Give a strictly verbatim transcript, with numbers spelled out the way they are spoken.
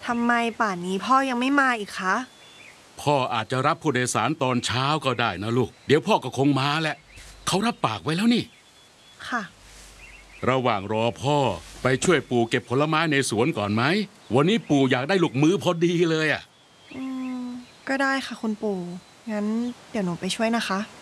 ทำไมป่านนี้พ่อยังไม่มาอีกคะพ่ออาจจะรับผู้โดยสารตอนเช้าก็ได้นะลูกเดี๋ยวพ่อก็คงมาแหละเขารับปากไว้แล้วนี่ค่ะระหว่างรอพ่อไปช่วยปู่เก็บผลไม้ในสวนก่อนไหมวันนี้ปู่อยากได้ลูกมือพอดีเลยอ่ะอืมก็ได้ค่ะคุณปู่งั้นเดี๋ยวหนูไปช่วยนะคะ